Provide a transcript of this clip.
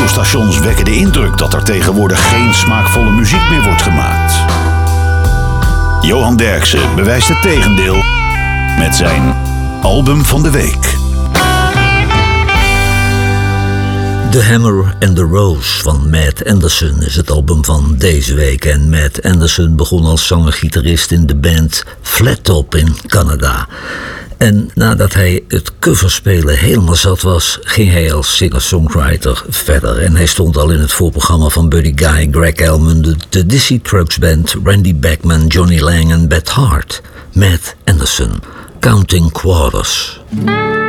radiostations wekken de indruk dat er tegenwoordig geen smaakvolle muziek meer wordt gemaakt. Johan Derksen bewijst het tegendeel met zijn album van de week. The Hammer and the Rose van Matt Anderson is het album van deze week. En Matt Anderson begon als zanger-gitarist in de band Flat Top in Canada. En nadat hij het coverspelen helemaal zat was, ging hij als singer-songwriter verder. En hij stond al in het voorprogramma van Buddy Guy, Greg Elman, de Dizzy Trucks Band, Randy Bachman, Johnny Lang en Beth Hart. Matt Anderson, Counting Quarters.